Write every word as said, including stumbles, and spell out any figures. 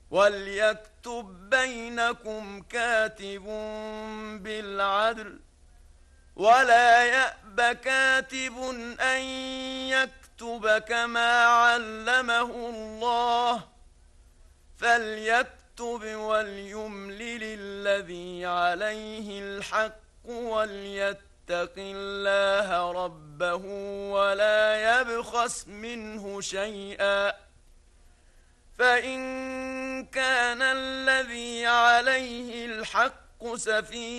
وليكتب بينكم كاتب بالعدل ولا يأب كاتب أن يكتب كما علمه الله فليكتب وليملل الذي عليه الحق وليتق الله ربه ولا يبخس منه شيئا فإن كان الذي عليه الحق سفيهًا